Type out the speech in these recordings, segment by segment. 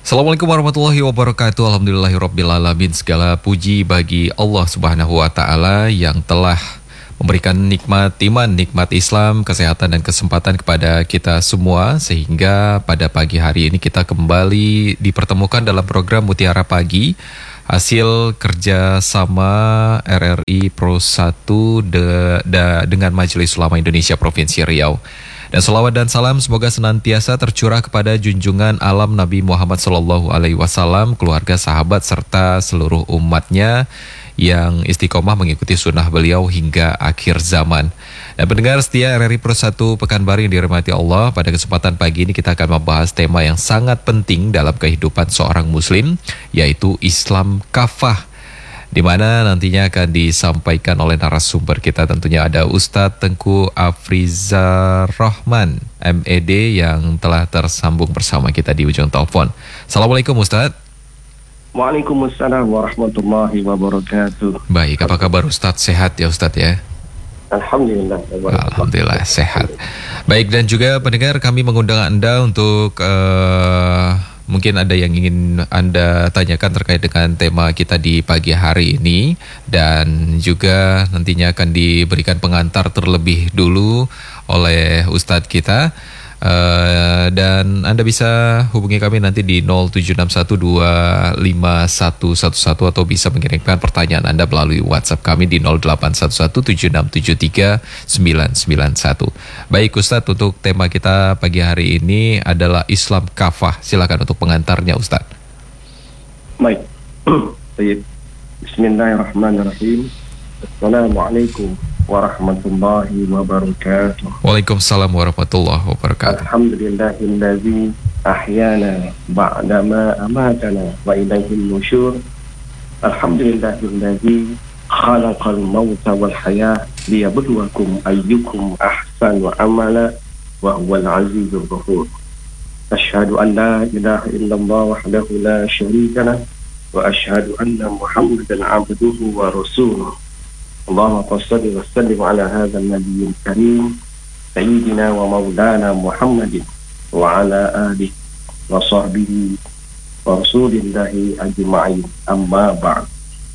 Assalamualaikum warahmatullahi wabarakatuh. Alhamdulillahirrabbilalamin. Segala puji bagi Allah Subhanahu wa Ta'ala yang telah memberikan nikmat iman, nikmat Islam, kesehatan dan kesempatan kepada kita semua, sehingga pada pagi hari ini kita kembali dipertemukan dalam program Mutiara Pagi, hasil kerjasama RRI Pro 1 dengan Majelis Ulama Indonesia Provinsi Riau. Dan selawat dan salam semoga senantiasa tercurah kepada junjungan alam Nabi Muhammad SAW, keluarga, sahabat, serta seluruh umatnya yang istiqomah mengikuti sunnah beliau hingga akhir zaman. Dan pendengar setia RRI Pro 1 Pekanbaru yang dirahmati Allah, pada kesempatan pagi ini kita akan membahas tema yang sangat penting dalam kehidupan seorang muslim, yaitu Islam kafah, di mana nantinya akan disampaikan oleh narasumber kita. Tentunya ada Ustadz Tengku Afrizar Rahman, MED, yang telah tersambung bersama kita di ujung telepon. Assalamualaikum Ustadz. Waalaikumsalam warahmatullahi wabarakatuh. Baik, apa kabar Ustadz? Sehat ya Ustadz ya? Alhamdulillah. Alhamdulillah sehat. Baik, dan juga pendengar, kami mengundang Anda untuk mungkin ada yang ingin Anda tanyakan terkait dengan tema kita di pagi hari ini, dan juga nantinya akan diberikan pengantar terlebih dulu oleh Ustadz kita. Dan Anda bisa hubungi kami nanti di 0761251111 atau bisa mengirimkan pertanyaan Anda melalui WhatsApp kami di 081176739991. Baik Ustadz, untuk tema kita pagi hari ini adalah Islam kafah. Silakan untuk pengantarnya Ustadz. Baik. Bismillahirrahmanirrahim. Assalamualaikum warahmatullahi wabarakatuh. Waalaikumsalam warahmatullahi wabarakatuh. Alhamdulillahillazi ahyana ba'dama amatana wa ilaihil nusyur. Alhamdulillahillazi khalaqal mauta wal hayah liyabluwakum ayyukum ahsanu amala wa huwal azizul ghafur. Asyhadu an la ilaha illallah wahdahu la syarika lah wa asyhadu anna Muhammadan abduhu wa rasuluh. Allahumma salli wa sallim ala hadzal nabiyil karim sayyidina wa maulana Muhammadin wa ala alihi wa sahbihi wa rasulillahi ajma'in, amma ba'd.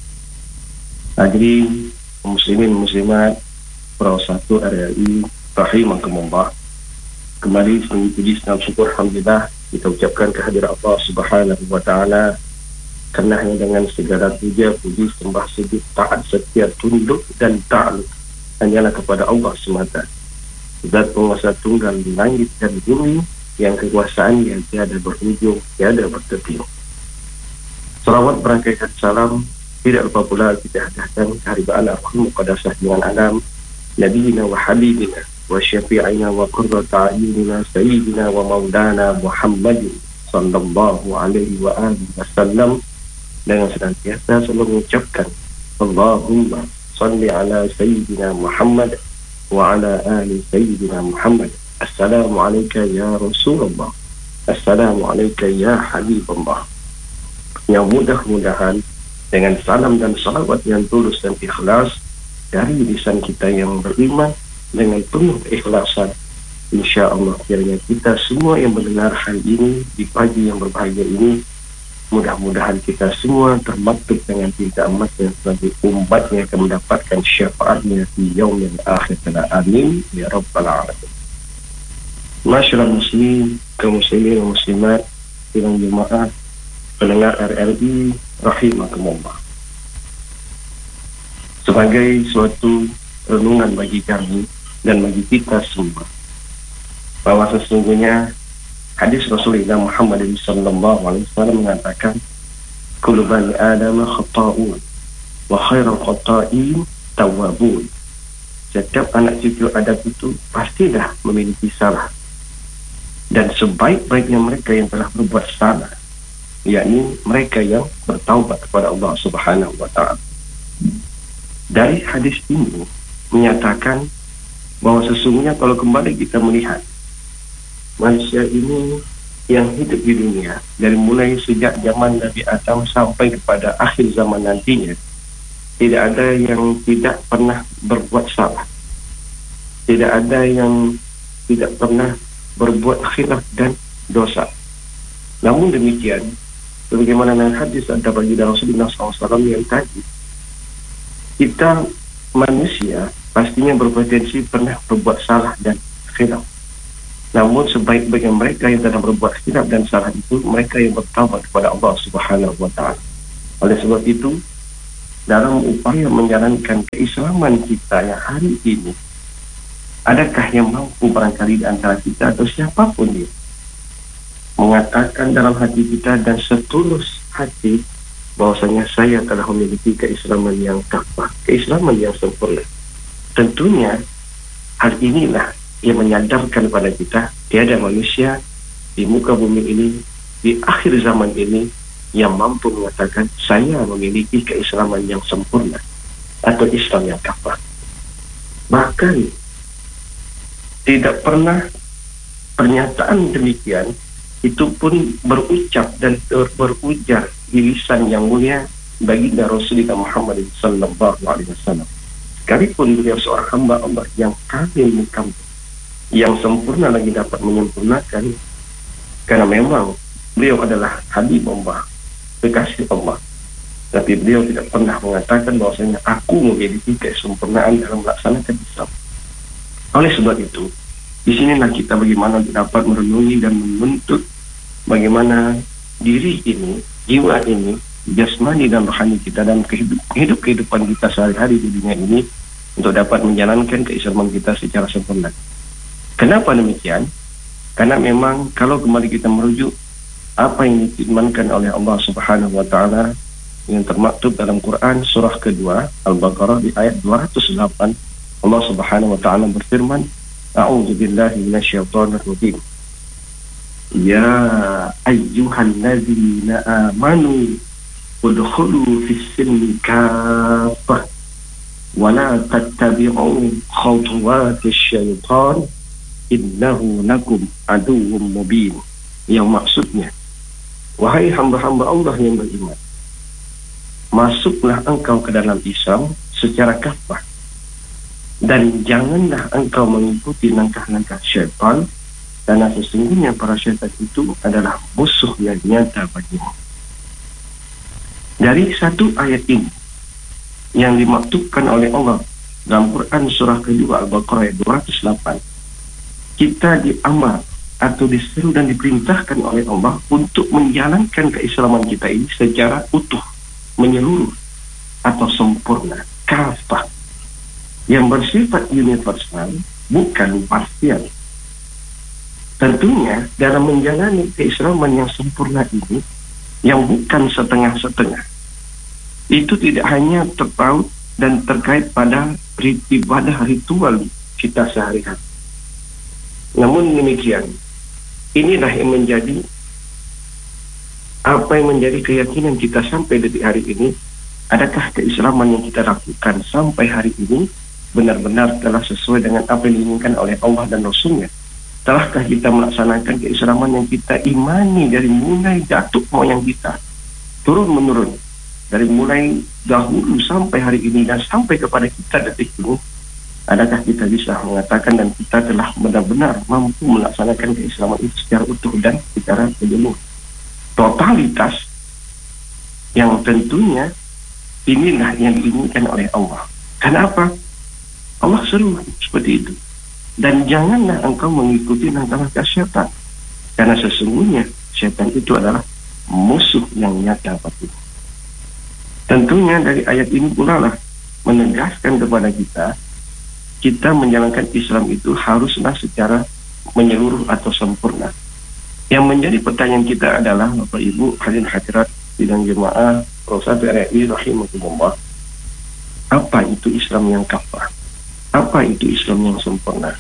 Hadirin muslimin muslimat Pro 1 RRI rahimakumullah, kembali puji dan syukur alhamdulillah kita ucapkan kehadiran Allah Subhanahu wa Ta'ala, karena hanya dengan segala puja, puji, sembah, sujud, taat, setia, tunduk dan ta'aluk hanyalah kepada Allah semata, Zat penguasa tunggal di langit dan bumi, yang kekuasaannya tiada berujung, tiada bertepi. Salawat berangkaikan salam tidak lupa pula kita hadahkan keharibaan al-Qur'an Muqaddasah dengan alam Nabiyina wa Habibina wa Syafi'ina wa Qurrata A'yunina Sayyidina wa Maulana Muhammadin sallallahu alaihi wa alihi wasallam, dengan senantiasa selalu mengucapkan Allahumma salli ala Sayyidina Muhammad wa ala ali Sayyidina Muhammad. Assalamualaikum ya Rasulullah, Assalamualaikum ya Habibullah. Yang mudah-mudahan dengan salam dan salawat yang tulus dan ikhlas dari lisan kita yang beriman dengan penuh keikhlasan, insya-Allah kiranya kita semua yang mendengar hal ini di pagi yang berbahagia ini, mudah-mudahan kita semua termaktub dengan tinta emasnya sebagai umatnya akan mendapatkan syafaatnya di yaumil akhir. Amin ya rabbal alamin. Masyaallah muslimin, kaum muslimin dan muslimat, sidang jemaah pendengar RRI rahimakumullah. Sebagai suatu renungan bagi kami dan bagi kita semua, bahwa sesungguhnya hadis Rasulullah Muhammad SAW mengatakan, kullu bani Adam khata'un wa khairul khata'in tawwabun. Setiap anak cucu Adam itu pastilah memiliki salah, dan sebaik-baiknya mereka yang telah berbuat salah, yakni mereka yang bertaubat kepada Allah Subhanahu wa Ta'ala. Dari hadis ini menyatakan bahwa sesungguhnya kalau kembali kita melihat manusia ini yang hidup di dunia dari mulai sejak zaman Nabi Adam sampai kepada akhir zaman nantinya, tidak ada yang tidak pernah berbuat salah, tidak ada yang tidak pernah berbuat khilaf dan dosa. Namun demikian, sebagaimana hadis ada baginda Rasulullah SAW yang tadi, kita manusia pastinya berpotensi pernah berbuat salah dan khilaf. Namun sebaik-baiknya mereka yang telah berbuat khilaf dan salah itu mereka yang bertaubat kepada Allah Subhanahu wa taala. Oleh sebab itu, dalam upaya menjalankan keislaman kita yang hari ini, adakah yang mampu barangkali di antara kita atau siapapun dia mengatakan dalam hati kita dan setulus hati bahwasanya saya telah memiliki keislaman yang kafah, keislaman yang sempurna. Tentunya hal inilah yang menyadarkan pada kita tiada manusia di muka bumi ini di akhir zaman ini yang mampu mengatakan saya memiliki keislaman yang sempurna atau Islam yang kafah. Bahkan tidak pernah pernyataan demikian itu pun berucap dan berujar di lisan yang mulia baginda Rasulullah Muhammad sallallahu alaihi wasallam. Sekalipun beliau seorang hamba Allah yang kamil mukamil, yang sempurna lagi dapat menyempurnakan, karena memang beliau adalah habib Allah, kekasih Allah. Tapi beliau tidak pernah mengatakan bahwasanya aku memiliki kesempurnaan dalam melaksanakan Islam. Oleh sebab itu, di sinilah kita bagaimana dapat merenungi dan menuntut bagaimana diri ini, jiwa ini, jasmani dan rohani kita dan kehidupan kita sehari-hari di dunia ini untuk dapat menjalankan keislaman kita secara sempurna. Kenapa demikian? Karena memang kalau kembali kita merujuk apa yang difirmankan oleh Allah Subhanahu wa taala yang termaktub dalam Quran surah kedua Al-Baqarah di ayat 208, Allah Subhanahu wa taala berfirman, A'udzu billahi minasyaitonir rajim. Ya ayyuhalladzina amanu udkhulu fis-silmi kaffah wa la tattabi'u khutuwatis syaitan innahu lakum aduwwum mubin. Yang maksudnya, wahai hamba-hamba Allah yang beriman, masuklah engkau ke dalam Islam secara kafah dan janganlah engkau mengikuti langkah-langkah syaitan, karena sesungguhnya para syaitan itu adalah musuh yang nyata bagimu. Dari satu ayat ini yang dimaktubkan oleh Allah dalam Quran surah kedua Al-Baqarah ayat 208, kita diamar atau diseru dan diperintahkan oleh Allah untuk menjalankan keislaman kita ini secara utuh, menyeluruh atau sempurna, kafah, yang bersifat universal, bukan parsial. Tentunya dalam menjalani keislaman yang sempurna ini, yang bukan setengah-setengah, itu tidak hanya terpaut dan terkait pada ibadah ritual kita sehari-hari. Namun demikian, inilah yang menjadi apa yang menjadi keyakinan kita sampai detik hari ini. Adakah keislaman yang kita lakukan sampai hari ini benar-benar telah sesuai dengan apa yang diinginkan oleh Allah dan Rasulnya? Telahkah kita melaksanakan keislaman yang kita imani dari mulai datuk moyang kita turun-menurun, dari mulai dahulu sampai hari ini dan sampai kepada kita detik ini? Adakah kita bisa mengatakan dan kita telah benar-benar mampu melaksanakan keislaman itu secara utuh dan secara menyeluruh, totalitas, yang tentunya inilah yang diinginkan oleh Allah. Kenapa? Allah seru seperti itu. Dan janganlah engkau mengikuti langkah-langkah syaitan, karena sesungguhnya syaitan itu adalah musuh yang nyata bagimu. Tentunya dari ayat ini pula lah menegaskan kepada kita menjalankan Islam itu haruslah secara menyeluruh atau sempurna. Yang menjadi pertanyaan kita adalah, Bapak Ibu hadirin hadirat sidang jemaah Rosatul RI rahimakumullah, apa itu Islam yang kafah? Apa itu Islam yang sempurna?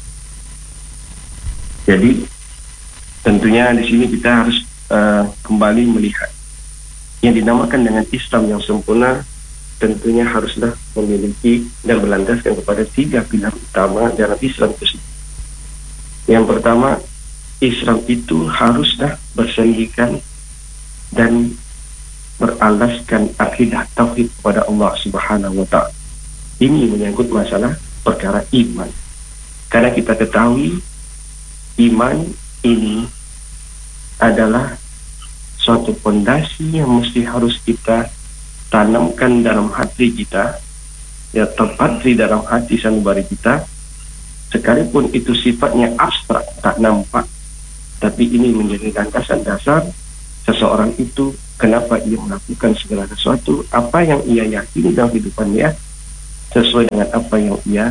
Jadi tentunya di sini kita harus kembali melihat yang dinamakan dengan Islam yang sempurna. Tentunya haruslah memiliki dan berlandaskan kepada 3 pilar utama dalam Islam tersebut. Yang pertama, Islam itu haruslah bersandingkan dan beralaskan akidah tauhid kepada Allah Subhanahu wa taala. Ini menyangkut masalah perkara iman. Karena kita ketahui iman ini adalah suatu fondasi yang mesti harus kita tanamkan dalam hati kita, ya, terpatri dalam hati sanubari kita, sekalipun itu sifatnya abstrak, tak nampak, tapi ini menjadi landasan dasar seseorang itu kenapa ia melakukan segala sesuatu, apa yang ia yakini dalam kehidupannya sesuai dengan apa yang ia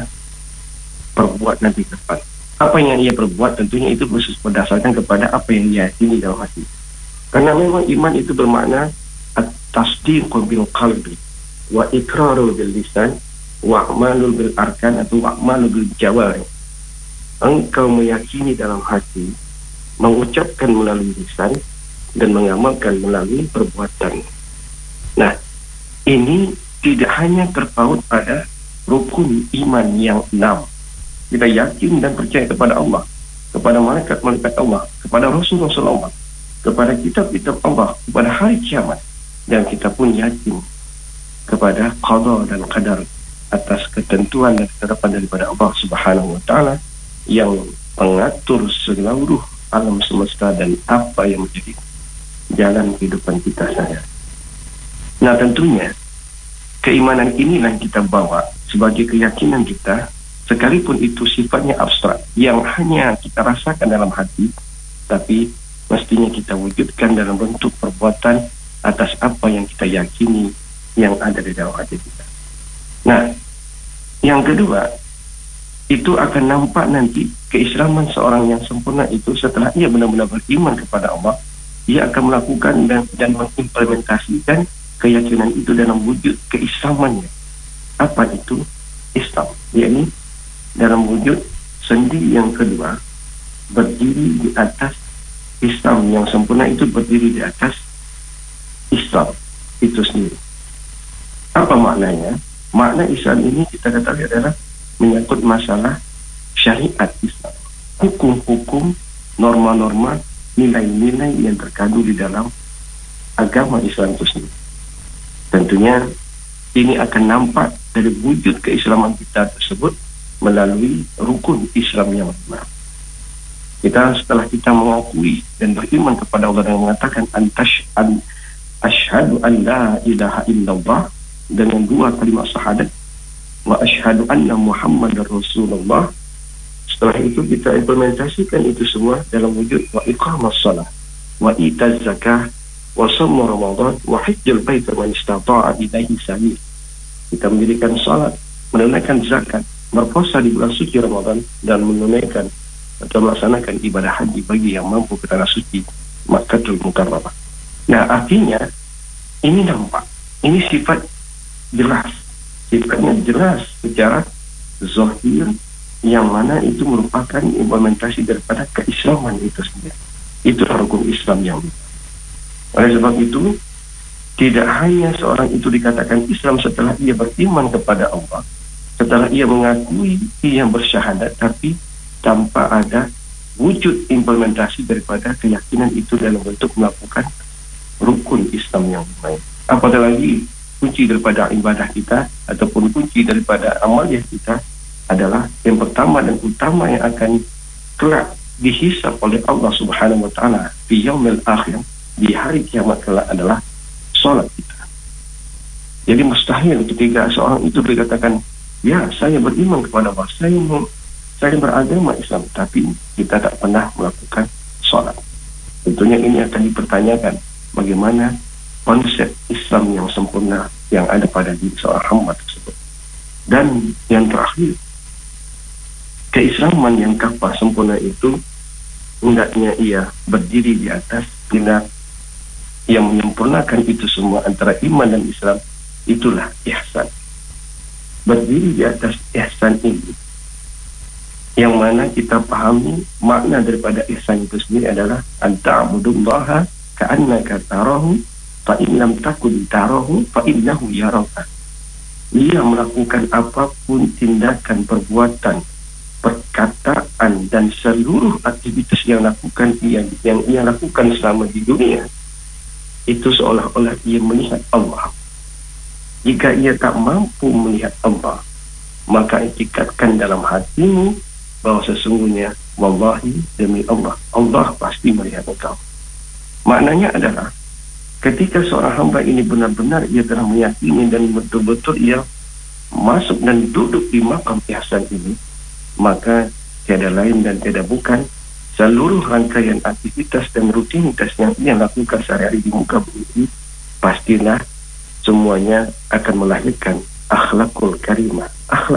perbuat nanti ke depan. Apa yang ia perbuat tentunya itu berdasarkan kepada apa yang ia yakini dalam hati. Karena memang iman itu bermakna at-tasdiqu bil qalbi wa iqraru bil lisan wa a'malu bil arkan atau a'malu bil jawari. Engkau meyakini dalam hati, mengucapkan melalui lisan, dan mengamalkan melalui perbuatan. Nah, ini tidak hanya terpaut pada rukun iman yang 6. Kita yakin dan percaya kepada Allah, kepada malaikat-malaikat Allah, kepada Rasul-Rasul Allah, kepada kitab-kitab Allah, kepada hari kiamat, dan kita pun yakin kepada qada dan qadar atas ketentuan dan ketetapan daripada Allah Subhanahu wa taala yang mengatur seluruh alam semesta dan apa yang menjadi jalan kehidupan kita saja. Nah, tentunya keimanan inilah yang kita bawa sebagai keyakinan kita, sekalipun itu sifatnya abstrak yang hanya kita rasakan dalam hati, tapi mestinya kita wujudkan dalam bentuk perbuatan atas apa yang kita yakini yang ada di dalam hati kita. Nah, yang kedua, itu akan nampak nanti keislaman seorang yang sempurna itu setelah ia benar-benar beriman kepada Allah, ia akan melakukan dan mengimplementasikan keyakinan itu dalam wujud keislamannya. Apa itu Islam? Yakni dalam wujud sendi yang kedua, berdiri di atas Islam yang sempurna itu berdiri di atas Islam itu sendiri. Apa maknanya? Makna Islam ini kita ketahui adalah menyangkut masalah syariat Islam, hukum-hukum, norma-norma, nilai-nilai yang terkandung di dalam agama Islam itu sendiri. Tentunya ini akan nampak dari wujud keislaman kita tersebut melalui rukun Islam yang lima. Kita setelah kita mengakui dan beriman kepada Allah dan mengatakan asyhadu an la ilaha illallah dengan dua kalimat syahadat wa asyhadu anna Muhammadar Rasulullah, setelah itu kita implementasikan itu semua dalam wujud wa iqamas shalah wa itaz zakah wa shaum ramadan wa hajjal bait man istata'a ilaihi sabila. Kita mendirikan salat, menunaikan zakat, berpuasa di bulan suci Ramadan, dan menunaikan atau melaksanakan ibadah haji bagi yang mampu ke tanah suci Makkahul Mukarramah. Nah, artinya ini nampak, ini sifat jelas, sifatnya jelas secara zahir, yang mana itu merupakan implementasi daripada keislaman itu sendiri. Itulah rukun Islam yang oleh sebab itu tidak hanya seorang itu dikatakan Islam setelah ia beriman kepada Allah, setelah ia mengakui ia bersyahadat, tapi tanpa ada wujud implementasi daripada keyakinan itu dalam bentuk melakukan rukun Islam yang baik. Apatah lagi kunci daripada ibadah kita ataupun kunci daripada amalia kita adalah yang pertama dan utama yang akan kelak dihisab oleh Allah Subhanahu wa taala di yaumil akhir, di hari kiamat kelak, adalah salat kita. Jadi mustahil ketika seorang itu dikatakan, ya saya beriman kepada Allah, saya beragama Islam, tapi kita tak pernah melakukan salat. Tentunya ini akan dipertanyakan bagaimana konsep Islam yang sempurna yang ada pada diri seorang hamba tersebut. Dan yang terakhir, keislaman yang kafah sempurna itu hendaknya ia berdiri di atas bina yang menyempurnakan itu semua antara iman dan Islam, itulah ihsan. Berdiri di atas ihsan ini, yang mana kita pahami makna daripada ihsan itu sendiri adalah anta'budullaha ka'annaka tarahu fa in lam takun tarahu fa innahu yaraka. Ia melakukan apapun tindakan, perbuatan, perkataan dan seluruh aktivitas yang ia lakukan selama di dunia, itu seolah-olah ia melihat Allah. Jika ia tak mampu melihat Allah, maka ikatkan dalam hatimu bahwa sesungguhnya wallahi demi Allah, Allah pasti melihat engkau. Maknanya adalah Ketika seorang hamba ini benar-benar ia telah meyakini dan betul-betul ia masuk dan duduk di makam ihsan ini, maka tiada lain dan tiada bukan seluruh rangkaian aktivitas dan rutinitas yang ia lakukan sehari-hari di muka bumi ini pastilah semuanya akan melahirkan akhlakul karimah, akhlak